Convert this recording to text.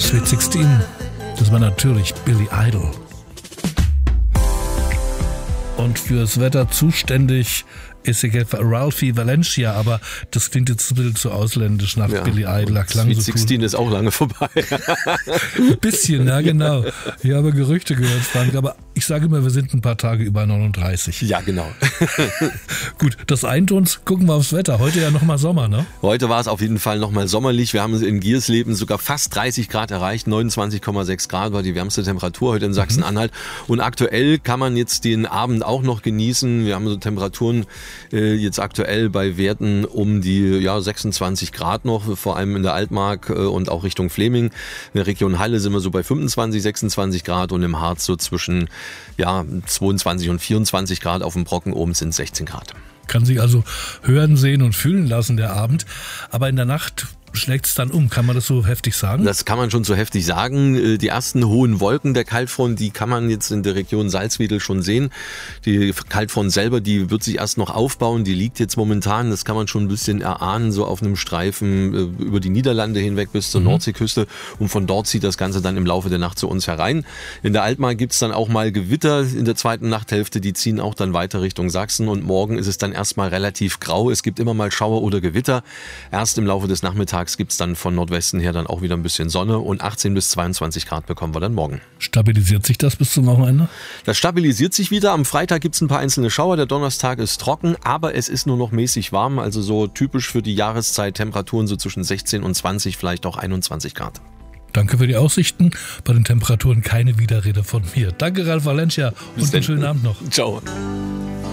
Sweet 16, das war natürlich Billy Idol. Und fürs Wetter zuständig ist Ralphie Valencia, aber das klingt jetzt ein bisschen zu ausländisch nach Billy Idol. Klang Sweet so 16 ist auch lange vorbei. Ein bisschen, ja genau. Ich habe Gerüchte gehört, Frank, aber ich sage immer, wir sind ein paar Tage über 39. Ja, genau. Gut, das eint uns. Gucken wir aufs Wetter. Heute ja nochmal Sommer, ne? Heute war es auf jeden Fall nochmal sommerlich. Wir haben in Giersleben sogar fast 30 Grad erreicht. 29,6 Grad war die wärmste Temperatur heute in Sachsen-Anhalt. Und aktuell kann man jetzt den Abend auch noch genießen. Wir haben so Temperaturen jetzt aktuell bei Werten um die 26 Grad noch, vor allem in der Altmark und auch Richtung Fleming. In der Region Halle sind wir so bei 25, 26 Grad und im Harz so zwischen 22 und 24 Grad. Auf dem Brocken oben sind 16 Grad. Kann sich also hören, sehen und fühlen lassen, der Abend. Aber in der Nacht schlägt es dann um. Kann man das so heftig sagen? Das kann man schon so heftig sagen. Die ersten hohen Wolken der Kaltfront, die kann man jetzt in der Region Salzwedel schon sehen. Die Kaltfront selber, die wird sich erst noch aufbauen. Die liegt jetzt momentan, das kann man schon ein bisschen erahnen, so auf einem Streifen über die Niederlande hinweg bis zur Nordseeküste. Und von dort zieht das Ganze dann im Laufe der Nacht zu uns herein. In der Altmark gibt es dann auch mal Gewitter in der zweiten Nachthälfte. Die ziehen auch dann weiter Richtung Sachsen. Und morgen ist es dann erstmal relativ grau. Es gibt immer mal Schauer oder Gewitter. Erst im Laufe des Nachmittags gibt es dann von Nordwesten her dann auch wieder ein bisschen Sonne und 18 bis 22 Grad bekommen wir dann morgen. Stabilisiert sich das bis zum Wochenende? Das stabilisiert sich wieder. Am Freitag gibt es ein paar einzelne Schauer. Der Donnerstag ist trocken, aber es ist nur noch mäßig warm. Also so typisch für die Jahreszeit. Temperaturen so zwischen 16 und 20, vielleicht auch 21 Grad. Danke für die Aussichten. Bei den Temperaturen keine Widerrede von mir. Danke, Ralf Valencia, und einen schönen Abend noch. Ciao.